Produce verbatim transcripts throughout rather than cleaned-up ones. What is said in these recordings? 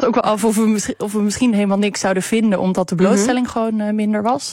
ook wel af of we, misschien, of we misschien helemaal niks zouden vinden, omdat de blootstelling mm-hmm. gewoon uh, minder was.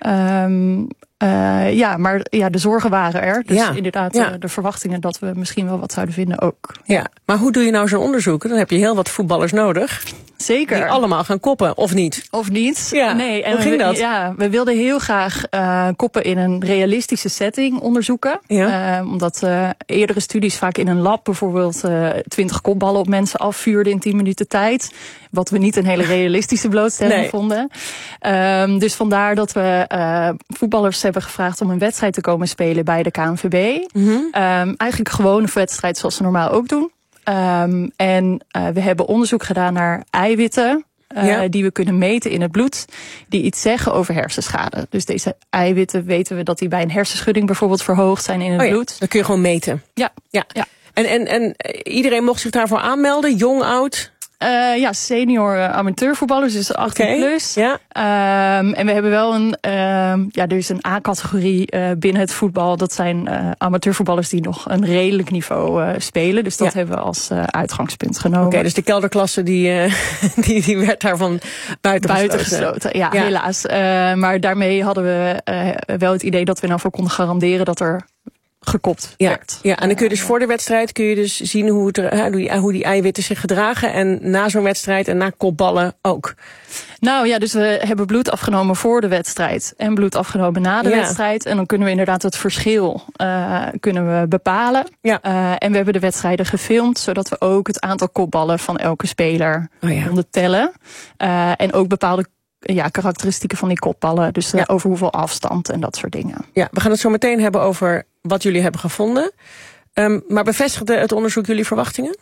Um, Uh, ja, maar ja, de zorgen waren er. Dus ja, inderdaad, ja. uh, de verwachtingen dat we misschien wel wat zouden vinden ook. Ja, maar hoe doe je nou zo'n onderzoek? Dan heb je heel wat voetballers nodig. Zeker. Die allemaal gaan koppen, of niet? Of niet. Ja, nee. En hoe ging we, dat? Ja, we wilden heel graag uh, koppen in een realistische setting onderzoeken. Ja. Uh, omdat uh, eerdere studies vaak in een lab bijvoorbeeld twintig uh, kopballen op mensen afvuurden in tien minuten tijd. Wat we niet een hele realistische blootstelling nee. vonden. Um, dus vandaar dat we uh, voetballers hebben gevraagd om een wedstrijd te komen spelen bij de K N V B. Mm-hmm. Um, eigenlijk gewoon een wedstrijd zoals ze normaal ook doen. Um, en uh, we hebben onderzoek gedaan naar eiwitten. Uh, ja. Die we kunnen meten in het bloed, die iets zeggen over hersenschade. Dus deze eiwitten weten we dat die bij een hersenschudding bijvoorbeeld verhoogd zijn in het oh ja, bloed. Dat kun je gewoon meten. Ja. ja. ja. En, en, en iedereen mocht zich daarvoor aanmelden, jong, oud? Uh, ja, senior uh, amateurvoetballers, dus achttien okay, plus. Ja. Um, en we hebben wel een, uh, ja, er is een A-categorie uh, binnen het voetbal. Dat zijn uh, amateurvoetballers die nog een redelijk niveau uh, spelen. Dus dat ja. hebben we als uh, uitgangspunt genomen. Oké, okay, dus de kelderklasse die, uh, die, die werd daarvan buiten, buiten gesloten. Ja, ja, helaas. Uh, maar daarmee hadden we uh, wel het idee dat we nou voor konden garanderen dat er gekopt ja, werd. Ja, en dan kun je dus voor de wedstrijd kun je dus zien hoe, het er, hoe, die, hoe die eiwitten zich gedragen. En na zo'n wedstrijd en na kopballen ook. Nou ja, dus we hebben bloed afgenomen voor de wedstrijd en bloed afgenomen na de ja. wedstrijd. En dan kunnen we inderdaad het verschil uh, kunnen we bepalen. Ja. Uh, en we hebben de wedstrijden gefilmd, zodat we ook het aantal kopballen van elke speler oh ja. konden tellen. Uh, en ook bepaalde ja, karakteristieken van die kopballen. Dus uh, ja. over hoeveel afstand en dat soort dingen. Ja, we gaan het zo meteen hebben over wat jullie hebben gevonden. Um, maar bevestigde het onderzoek jullie verwachtingen?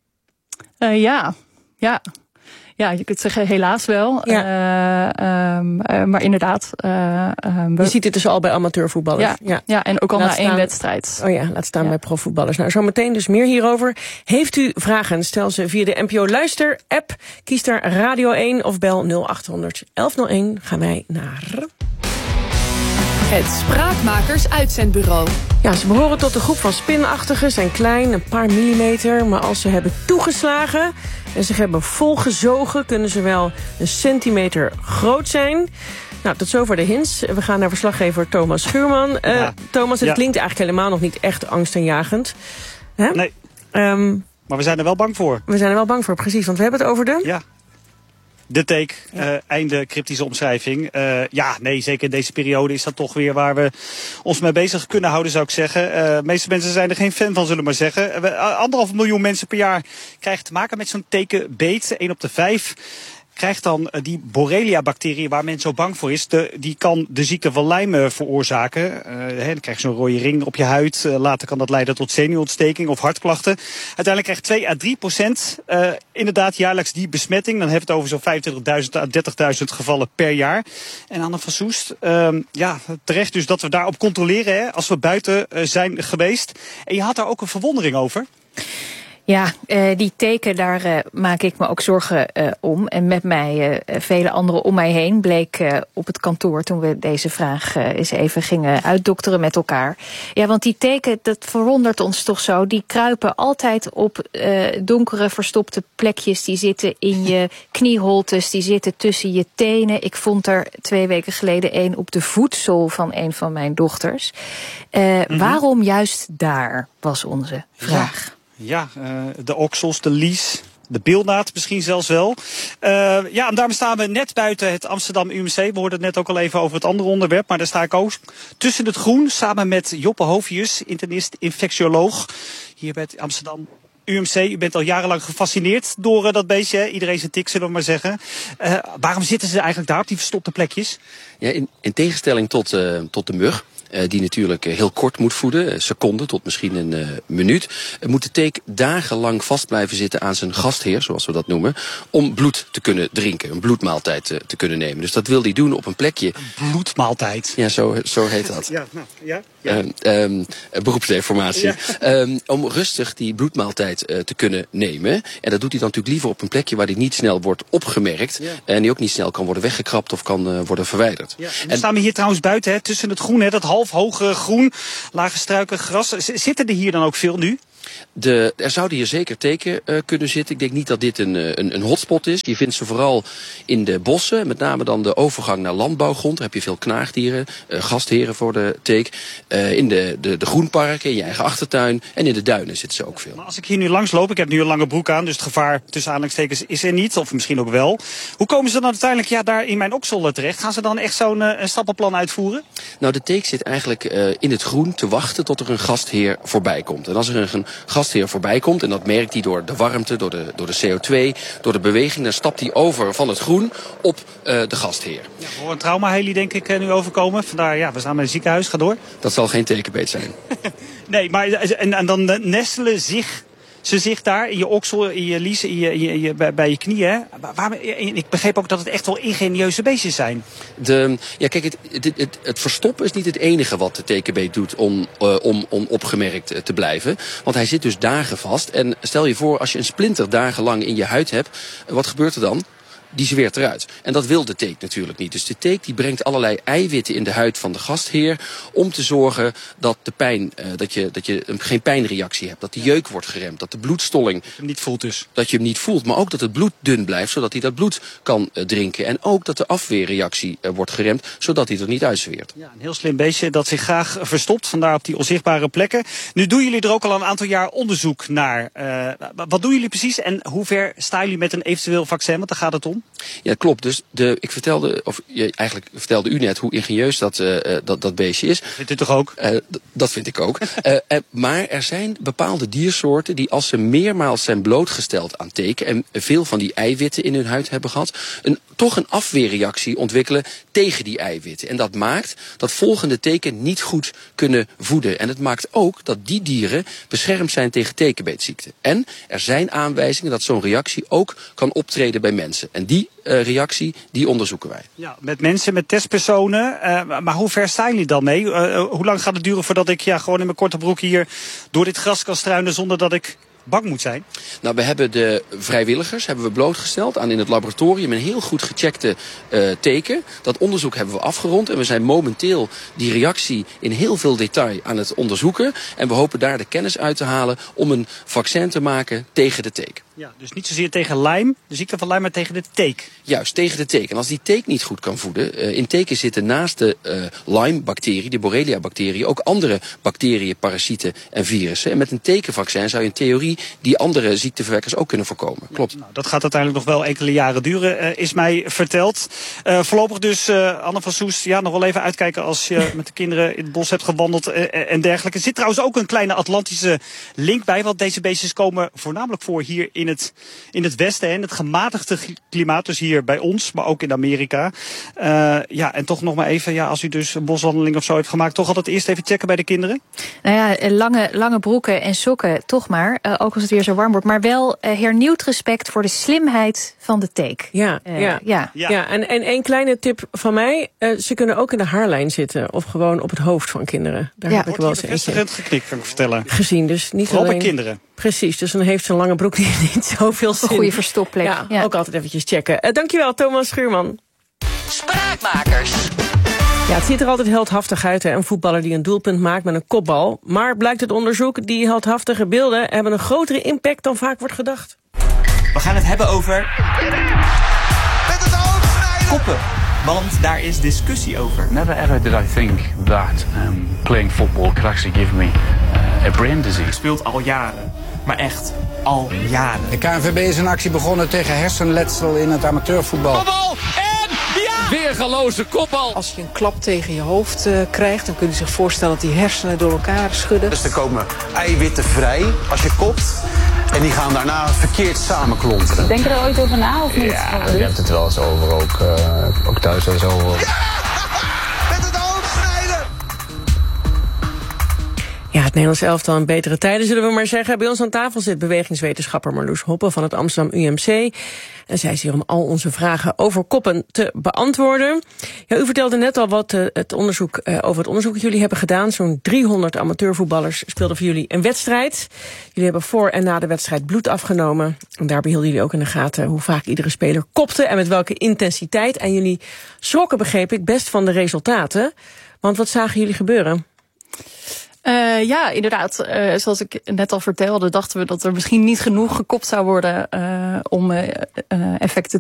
Uh, ja, ja. Ja, je kunt zeggen helaas wel. Ja. Uh, um, uh, maar inderdaad. Uh, um, we... Je ziet het dus al bij amateurvoetballers. Ja, ja. ja en ook al laat na staan... één wedstrijd. Oh ja, laat staan ja. bij profvoetballers. Nou, zometeen dus meer hierover. Heeft u vragen, stel ze via de N P O Luister app. Kies daar Radio één of bel nul achthonderd elf nul één. Gaan wij naar... Het Spraakmakers Uitzendbureau. Ja, ze behoren tot de groep van spinachtigen, zijn klein, een paar millimeter. Maar als ze hebben toegeslagen en zich hebben volgezogen, kunnen ze wel een centimeter groot zijn. Nou, tot zover de hints. We gaan naar verslaggever Thomas Schuurman. Uh, ja. Thomas, het ja. klinkt eigenlijk helemaal nog niet echt angstaanjagend. Hè? Nee, um, maar we zijn er wel bang voor. We zijn er wel bang voor, precies. Want we hebben het over de... Ja. De take, ja. uh, einde cryptische omschrijving. Uh, ja, nee, zeker in deze periode is dat toch weer waar we ons mee bezig kunnen houden, zou ik zeggen. Uh, de meeste mensen zijn er geen fan van, zullen we maar zeggen. We, uh, anderhalf miljoen mensen per jaar krijgen te maken met zo'n tekenbeet. één op de vijf krijgt dan uh, die Borrelia-bacterie waar men zo bang voor is. De, die kan de ziekte van Lyme uh, veroorzaken. Uh, he, dan krijg je zo'n rode ring op je huid. Uh, later kan dat leiden tot zenuwontsteking of hartklachten. Uiteindelijk krijgt twee à drie procent uh, inderdaad jaarlijks die besmetting. Dan hebben we het over zo'n vijfentwintigduizend à dertigduizend gevallen per jaar. En Anne van Soest, uh, ja, terecht dus dat we daarop controleren hè, als we buiten uh, zijn geweest. En je had daar ook een verwondering over. Ja, uh, die teken, daar uh, maak ik me ook zorgen uh, om. En met mij uh, vele anderen om mij heen bleek uh, op het kantoor... toen we deze vraag uh, eens even gingen uitdokteren met elkaar. Ja, want die teken, dat verwondert ons toch zo. Die kruipen altijd op uh, donkere verstopte plekjes. Die zitten in je knieholtes, die zitten tussen je tenen. Ik vond er twee weken geleden één op de voetzool van een van mijn dochters. Uh, mm-hmm. Waarom juist daar, was onze vraag. Ja. Ja, uh, de oksels, de lies, de bilnaad misschien zelfs wel. Uh, ja, en daarom staan we net buiten het Amsterdam U M C. We hoorden het net ook al even over het andere onderwerp. Maar daar sta ik ook tussen het groen samen met Joppe Hovius, internist, infectioloog. Hier bij het Amsterdam U M C. U bent al jarenlang gefascineerd door uh, dat beestje. Hè? Iedereen zijn tik, zullen we maar zeggen. Uh, waarom zitten ze eigenlijk daar op die verstopte plekjes? Ja, in, in tegenstelling tot, uh, tot de mug... Uh, die natuurlijk uh, heel kort moet voeden, uh, seconden tot misschien een uh, minuut, uh, moet de teek dagenlang vast blijven zitten aan zijn gastheer, zoals we dat noemen, om bloed te kunnen drinken, een bloedmaaltijd uh, te kunnen nemen. Dus dat wil hij doen op een plekje. Een bloedmaaltijd? Ja, zo, zo heet dat. Ja, nou, ja. ja. Uh, um, beroepsdeformatie. Ja. Um, om rustig die bloedmaaltijd uh, te kunnen nemen. En dat doet hij dan natuurlijk liever op een plekje waar die niet snel wordt opgemerkt. Ja. En die ook niet snel kan worden weggekrapt of kan uh, worden verwijderd. Ja. En we staan we hier trouwens buiten, hè, tussen het groen, hè, dat half hoge groen, lage struiken, gras. Z- zitten er hier dan ook veel nu? De, er zouden hier zeker teken uh, kunnen zitten. Ik denk niet dat dit een, een, een hotspot is. Je vindt ze vooral in de bossen. Met name dan de overgang naar landbouwgrond. Daar heb je veel knaagdieren, uh, gastheren voor de teek. Uh, in de, de, de groenparken, in je eigen achtertuin. En in de duinen zitten ze ook veel. Maar als ik hier nu langs loop, ik heb nu een lange broek aan. Dus het gevaar tussen aanhalingstekens is er niet. Of misschien ook wel. Hoe komen ze dan uiteindelijk ja, daar in mijn oksel terecht? Gaan ze dan echt zo'n uh, een stappenplan uitvoeren? Nou, de teek zit eigenlijk uh, in het groen te wachten tot er een gastheer voorbij komt. En als er een, een gastheer voorbij komt, en dat merkt hij door de warmte, door de, door de C O twee, door de beweging, dan stapt hij over van het groen op uh, de gastheer. Ja, voor een traumaheli denk ik uh, nu overkomen. Vandaar, ja, we staan bij een ziekenhuis, ga door. Dat zal geen tekenbeet zijn. Nee, maar en, en dan nestelen zich... Ze zich daar in je oksel, in je lies, in je, in je, in je, bij, bij je knieën. Waar, ik begreep ook dat het echt wel ingenieuze beestjes zijn. De, ja, kijk, het, het, het, het verstoppen is niet het enige wat de tekenbeet doet om, uh, om, om opgemerkt te blijven. Want hij zit dus dagen vast. En stel je voor, als je een splinter dagenlang in je huid hebt, wat gebeurt er dan? Die zweert eruit. En dat wil de teek natuurlijk niet. Dus de teek die brengt allerlei eiwitten in de huid van de gastheer om te zorgen dat de pijn, uh, dat je, dat je geen pijnreactie hebt. Dat de jeuk wordt geremd. Dat de bloedstolling... Dat je hem niet voelt dus. Dat je hem niet voelt. Maar ook dat het bloed dun blijft, zodat hij dat bloed kan uh, drinken. En ook dat de afweerreactie uh, wordt geremd, zodat hij er niet uitzweert. Ja, een heel slim beestje dat zich graag verstopt. Vandaar op die onzichtbare plekken. Nu doen jullie er ook al een aantal jaar onderzoek naar. Uh, wat doen jullie precies en hoe ver staan jullie met een eventueel vaccin? Want daar gaat het om. Ja, klopt. Dus de, ik vertelde, of je, eigenlijk vertelde u net hoe ingenieus dat, uh, dat, dat beestje is. Vindt u toch ook? Uh, d- dat vind ik ook. uh, uh, maar er zijn bepaalde diersoorten die als ze meermaals zijn blootgesteld aan teken en veel van die eiwitten in hun huid hebben gehad, een, toch een afweerreactie ontwikkelen tegen die eiwitten. En dat maakt dat volgende teken niet goed kunnen voeden. En het maakt ook dat die dieren beschermd zijn tegen tekenbeetziekte. En er zijn aanwijzingen dat zo'n reactie ook kan optreden bij mensen. En die uh, reactie, die onderzoeken wij. Ja, met mensen, met testpersonen. Uh, maar hoe ver zijn jullie dan mee? Uh, hoe lang gaat het duren voordat ik ja, gewoon in mijn korte broek hier door dit gras kan struinen zonder dat ik bang moet zijn? Nou, we hebben de vrijwilligers hebben we blootgesteld aan in het laboratorium een heel goed gecheckte uh, teken. Dat onderzoek hebben we afgerond en we zijn momenteel die reactie in heel veel detail aan het onderzoeken. En we hopen daar de kennis uit te halen om een vaccin te maken tegen de teek. Ja, dus niet zozeer tegen Lyme, de ziekte van Lyme, maar tegen de teek. Juist, tegen de teek. En als die teek niet goed kan voeden, uh, in teken zitten naast de uh, Lyme-bacterie, de Borrelia-bacterie, ook andere bacteriën, parasieten en virussen. En met een tekenvaccin zou je in theorie die andere ziekteverwekkers ook kunnen voorkomen. Klopt. Ja, nou, dat gaat uiteindelijk nog wel enkele jaren duren, uh, is mij verteld. Uh, voorlopig dus, uh, Anne van Soest, ja, nog wel even uitkijken als je met de kinderen in het bos hebt gewandeld uh, en dergelijke. Er zit trouwens ook een kleine Atlantische link bij, want deze beestjes komen voornamelijk voor hier in het, in het westen, hè, in het gematigde klimaat, dus hier bij ons, maar ook in Amerika. Uh, ja, en toch nog maar even, ja, als u dus een boswandeling of zo heeft gemaakt, toch altijd eerst even checken bij de kinderen? Nou ja, lange, lange broeken en sokken, toch maar, uh, ook als het weer zo warm wordt, maar wel uh, hernieuwd respect voor de slimheid van de teek. Ja, uh, ja. ja. ja. ja en, en één kleine tip van mij, uh, ze kunnen ook in de haarlijn zitten of gewoon op het hoofd van kinderen. Daar ja. heb ik wel eens eentje geknikt, kan ik vertellen. Gezien, dus niet Vooral alleen bij kinderen. Precies, dus dan heeft zo'n lange broek niet zoveel zin. Een goede verstopplek. Ja, ja, ook altijd eventjes checken. Uh, dankjewel, Thomas Schuurman. Spraakmakers. Ja, het ziet er altijd heldhaftig uit, hè, een voetballer die een doelpunt maakt met een kopbal. Maar blijkt het onderzoek, die heldhaftige beelden hebben een grotere impact dan vaak wordt gedacht. We gaan het hebben over met het hoofd koppen, want daar is discussie over. Never ever did I think that um, playing football could actually give me uh, a brain disease. Het speelt al jaren, maar echt al jaren. De K N V B is een actie begonnen tegen hersenletsel in het amateurvoetbal. Kopbal en ja! Weergaloze kopbal. Als je een klap tegen je hoofd uh, krijgt, dan kun je zich voorstellen dat die hersenen door elkaar schudden. Dus er komen eiwitten vrij als je kopt. En die gaan daarna verkeerd samenklonteren. Denk je er ooit over na of niet? Ja, je hebt het wel eens over, ook, uh, ook thuis wel eens over. Ja! Met het hoofd snijden! Ja, het Nederlands elftal in betere tijden, zullen we maar zeggen. Bij ons aan tafel zit bewegingswetenschapper Marloes Hoppe van het Amsterdam U M C. En zij is hier om al onze vragen over koppen te beantwoorden. Ja, u vertelde net al wat uh, het onderzoek, uh, over het onderzoek dat jullie hebben gedaan. Zo'n driehonderd amateurvoetballers speelden voor jullie een wedstrijd. Jullie hebben voor en na de wedstrijd bloed afgenomen. En daarbij hielden jullie ook in de gaten hoe vaak iedere speler kopte en met welke intensiteit. En jullie schrokken, begreep ik, best van de resultaten. Want wat zagen jullie gebeuren? Uh, ja, inderdaad. Uh, zoals ik net al vertelde, dachten we dat er misschien niet genoeg gekopt zou worden uh, om uh, uh, effecten